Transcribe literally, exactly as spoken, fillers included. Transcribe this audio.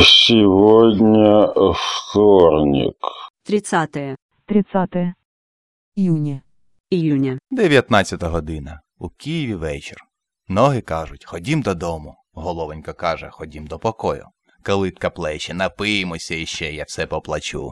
Сегодня вторник. тридцатое тридцатое июня. июня. дев'ятнадцята година. У Києві вечір. Ноги кажуть, ходім додому. Головонька каже, ходім до покою. Калитка плече, напиємося іще, я все поплачу.